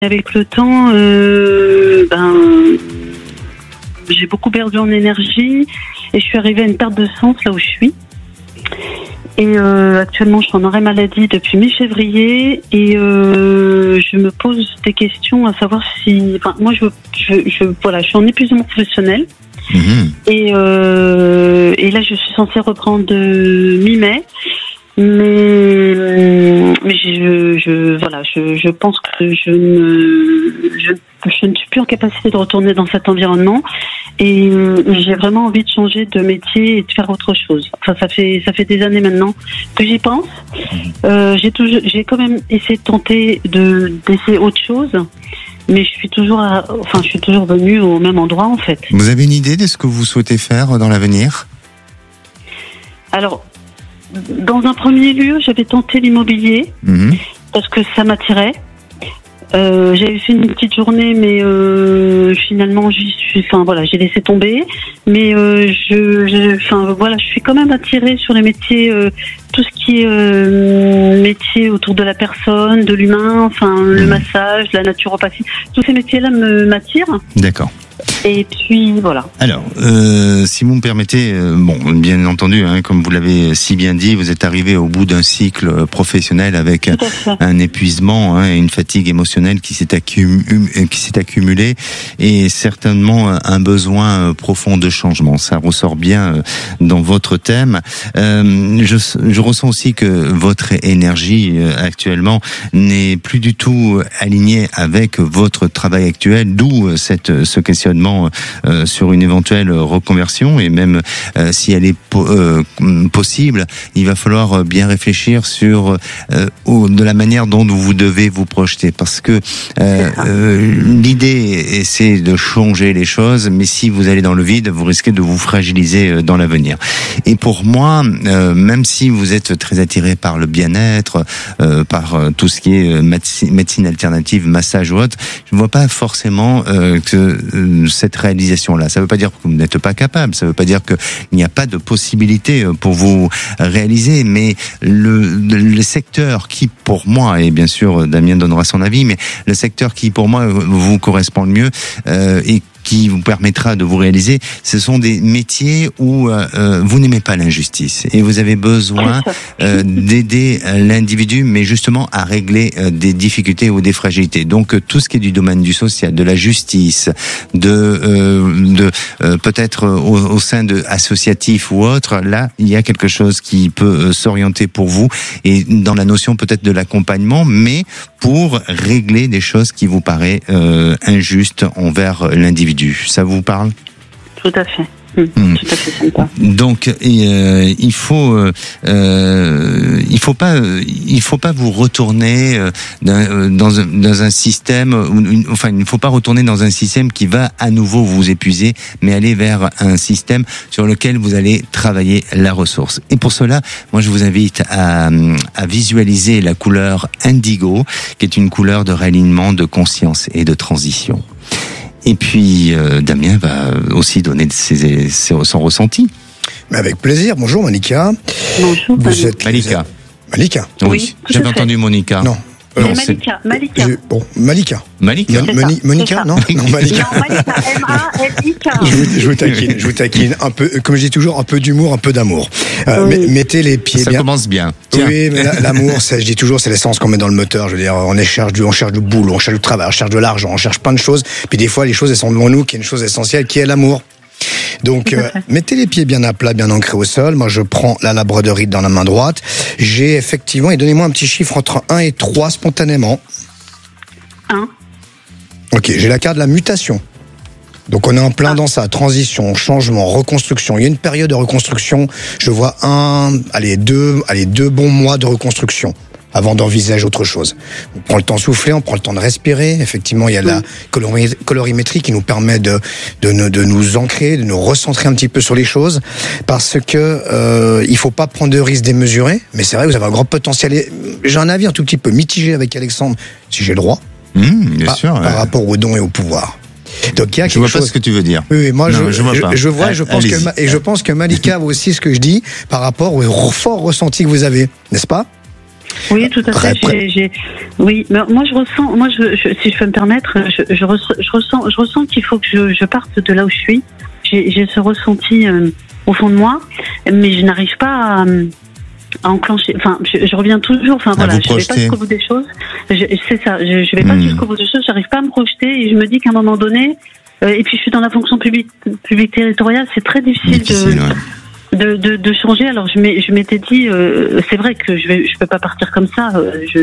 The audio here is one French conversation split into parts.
avec le temps, j'ai beaucoup perdu en énergie et je suis arrivée à une perte de sens là où je suis. Et actuellement, je suis en arrêt maladie depuis mi-février et je me pose des questions à savoir si... Enfin, moi, je suis en épuisement professionnel. Et là, je suis censée reprendre mi-mai. Mais je pense que je ne suis plus en capacité de retourner dans cet environnement et j'ai vraiment envie de changer de métier et de faire autre chose. Enfin, ça fait des années maintenant que j'y pense. J'ai quand même essayé de tenter d'essayer autre chose, mais je suis toujours venue au même endroit en fait. Vous avez une idée de ce que vous souhaitez faire dans l'avenir ? Alors, dans un premier lieu, j'avais tenté l'immobilier parce que ça m'attirait. J'avais fait une petite journée, mais finalement, j'ai laissé tomber. Mais je suis quand même attirée sur les métiers, tout ce qui est métier autour de la personne, de l'humain, le massage, la naturopathie. Tous ces métiers-là m'attirent. D'accord. Et puis voilà. Alors, si vous me permettez, bien entendu, comme vous l'avez si bien dit, vous êtes arrivé au bout d'un cycle professionnel avec un épuisement et une fatigue émotionnelle qui s'est accumulée et certainement un besoin profond de changement. Ça ressort bien dans votre thème. Je ressens aussi que votre énergie actuellement n'est plus du tout alignée avec votre travail actuel, d'où ce questionnement sur une éventuelle reconversion et même si elle est possible, il va falloir bien réfléchir sur de la manière dont vous devez vous projeter parce que l'idée c'est de changer les choses, mais si vous allez dans le vide, vous risquez de vous fragiliser dans l'avenir. Et pour moi, même si vous êtes très attiré par le bien-être, par tout ce qui est médecine alternative, massage ou autre, je ne vois pas forcément que cette réalisation-là. Ça ne veut pas dire que vous n'êtes pas capable, ça ne veut pas dire qu'il n'y a pas de possibilité pour vous réaliser, mais le secteur qui, pour moi, et bien sûr Damien donnera son avis, mais le secteur qui, pour moi, vous correspond le mieux et qui vous permettra de vous réaliser, ce sont des métiers où vous n'aimez pas l'injustice et vous avez besoin d'aider l'individu, mais justement à régler des difficultés ou des fragilités. Donc tout ce qui est du domaine du social, de la justice, peut-être au sein de associatifs ou autres, là il y a quelque chose qui peut s'orienter pour vous et dans la notion peut-être de l'accompagnement, mais pour régler des choses qui vous paraissent injustes envers l'individu. Ça vous parle ? Tout à fait. Tout à fait sympa. Donc il faut pas vous retourner dans un système, il ne faut pas retourner dans un système qui va à nouveau vous épuiser, mais aller vers un système sur lequel vous allez travailler la ressource. Et pour cela, moi je vous invite à visualiser la couleur indigo, qui est une couleur de réalignement, de conscience et de transition. Et puis, Damien va aussi donner son ressenti. Mais avec plaisir. Bonjour, Malika. Bonjour, Malika. Malika. Oui. J'avais entendu Monica. Non. Malika. Malika. Monica. Monica, non, Malika. Non, Malika, M-A-L-I-K. Je vous taquine. Un peu, comme je dis toujours, un peu d'humour, un peu d'amour. Mettez les pieds bien. Ça commence bien. Tiens. Oui, mais l'amour, je dis toujours, c'est l'essence qu'on met dans le moteur. Je veux dire, on cherche du boulot, on cherche du travail, on cherche de l'argent, on cherche plein de choses. Puis des fois, les choses, elles sont devant nous, qui est une chose essentielle, qui est l'amour. Donc, mettez les pieds bien à plat, bien ancrés au sol. Moi, je prends la labradorite dans la main droite. J'ai effectivement, et donnez-moi un petit chiffre entre 1 et 3 spontanément. 1. Ok, j'ai la carte de la mutation. Donc, on est en plein dans ça. Transition, changement, reconstruction. Il y a une période de reconstruction. Je vois deux bons mois de reconstruction avant d'envisager autre chose. On prend le temps de souffler, on prend le temps de respirer. Effectivement, il y a la colorimétrie qui nous permet de nous ancrer, de nous recentrer un petit peu sur les choses, parce que il faut pas prendre de risques démesurés. Mais c'est vrai, vous avez un grand potentiel. J'ai un avis un tout petit peu mitigé avec Alexandre, si j'ai le droit, bien sûr, par rapport aux dons et au pouvoir. Donc, il y a je vois pas ce que tu veux dire. Oui, moi, non, je vois. Je pense que Malika voit aussi ce que je dis par rapport au fort ressenti que vous avez, n'est-ce pas? Oui, tout à fait. Oui, mais moi si je peux me permettre, je ressens qu'il faut que je parte de là où je suis. J'ai ce ressenti au fond de moi, mais je n'arrive pas à enclencher. Enfin, je reviens toujours. Enfin voilà, je vais pas jusqu'au bout des choses. C'est ça. Je vais pas jusqu'au bout des choses. J'arrive pas à me projeter et je me dis qu'à un moment donné, et puis je suis dans la fonction publique territoriale, c'est très difficile de changer. Alors je m'étais dit, c'est vrai que je peux pas partir comme ça.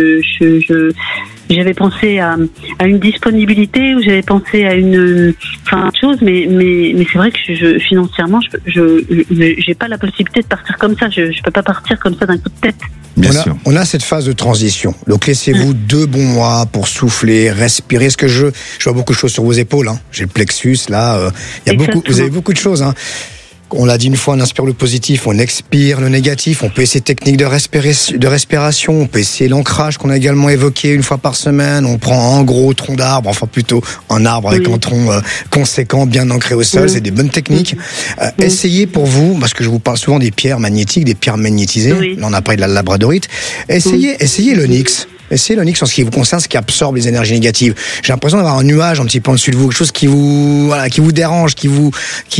J'avais pensé à une disponibilité, ou j'avais pensé à autre chose, mais c'est vrai que financièrement, j'ai pas la possibilité de partir comme ça. Je peux pas partir comme ça d'un coup de tête. On a cette phase de transition. Donc laissez-vous 2 bons mois pour souffler, respirer. Est-ce que je vois beaucoup de choses sur vos épaules, hein. J'ai le plexus là. Vous avez beaucoup de choses, hein. On l'a dit une fois, on inspire le positif, on expire le négatif, on peut essayer techniques de respiration, on peut essayer l'ancrage qu'on a également évoqué une fois par semaine, on prend un gros tronc d'arbre, enfin plutôt un arbre avec un tronc conséquent, bien ancré au sol, c'est des bonnes techniques. Essayez pour vous, parce que je vous parle souvent des pierres magnétiques, des pierres magnétisées, là on a parlé de la labradorite, essayez l'onyx. Essayez l'onyx en ce qui vous concerne, ce qui absorbe les énergies négatives. J'ai l'impression d'avoir un nuage un petit peu en dessus de vous, quelque chose qui vous dérange, qui vous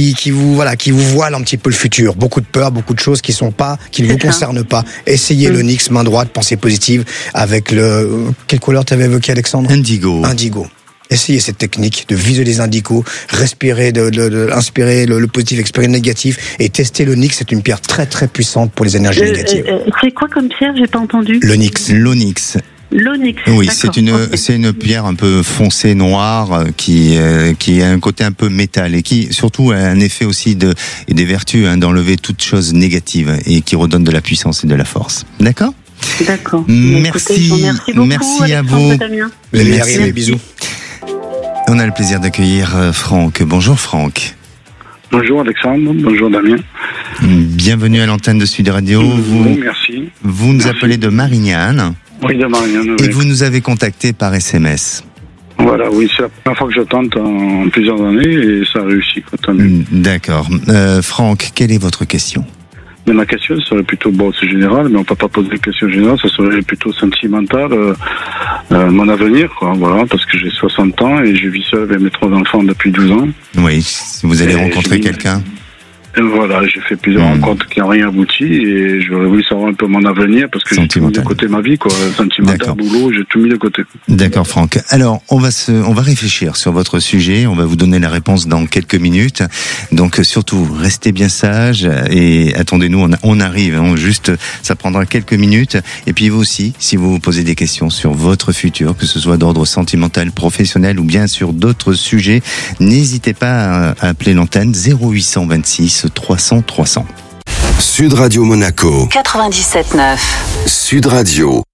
voile un petit peu le futur. Beaucoup de peurs, beaucoup de choses qui ne vous concernent pas. Essayez l'onyx, main droite, pensée positive, avec quelle couleur t'avais évoqué, Alexandre? Indigo. Essayez cette technique de visualiser indigo, respirer, inspirer le positif, expirer le négatif, et tester l'onyx. C'est une pierre très très puissante pour les énergies négatives. C'est quoi comme pierre? J'ai pas entendu. L'onyx. Oui, c'est une pierre un peu foncée, noire, qui a un côté un peu métal et qui surtout a un effet aussi et des vertus d'enlever toute chose négative et qui redonne de la puissance et de la force. D'accord. Merci. Écoutez, beaucoup, merci à vous. Vous allez y arriver. Bisous. On a le plaisir d'accueillir Franck. Bonjour Franck. Bonjour Alexandre, bonjour Damien. Bienvenue à l'antenne de Sud Radio. Merci. Vous nous appelez de Marignane. Oui, de Marignane. Et vous nous avez contacté par SMS. Voilà, oui, c'est la première fois que je tente en plusieurs années et ça a réussi. D'accord. Franck, quelle est votre question? Mais ma question serait plutôt, c'est général, mais on peut pas poser une question générale, ça serait plutôt sentimental, mon avenir, quoi, voilà, parce que j'ai 60 ans et je vis seul avec mes 3 enfants depuis 12 ans. Oui, vous allez rencontrer quelqu'un? Voilà, j'ai fait plusieurs rencontres qui n'ont rien abouti et j'aurais voulu savoir un peu mon avenir parce que j'ai tout mis de côté ma vie, quoi. Sentimental, boulot, j'ai tout mis de côté. D'accord, Franck. Alors, on va réfléchir sur votre sujet. On va vous donner la réponse dans quelques minutes. Donc, surtout, restez bien sage et attendez-nous. On arrive. Juste, ça prendra quelques minutes. Et puis, vous aussi, si vous vous posez des questions sur votre futur, que ce soit d'ordre sentimental, professionnel ou bien sur d'autres sujets, n'hésitez pas à appeler l'antenne 0826 300 300. Sud Radio Monaco 97.9. Sud Radio.